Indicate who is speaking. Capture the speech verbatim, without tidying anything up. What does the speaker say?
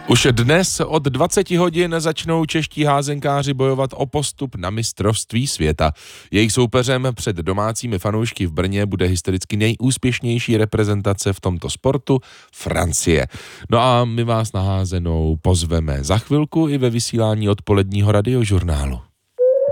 Speaker 1: Už dnes od dvacet hodin začnou čeští házenkáři bojovat o postup na mistrovství světa. Jejich soupeřem před domácími fanoušky v Brně bude historicky nejúspěšnější reprezentace v tomto sportu Francie. No a my vás na házenou pozveme za chvilku i ve vysílání odpoledního radiožurnálu.